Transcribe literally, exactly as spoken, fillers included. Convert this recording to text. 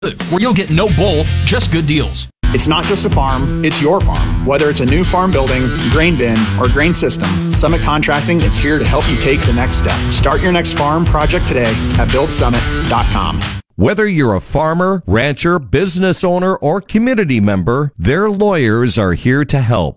where you'll get no bull, just good deals. It's not just a farm, it's your farm. Whether it's a new farm building, grain bin, or grain system, Summit Contracting is here to help you take the next step. Start your next farm project today at build summit dot com. Whether you're a farmer, rancher, business owner, or community member, their lawyers are here to help.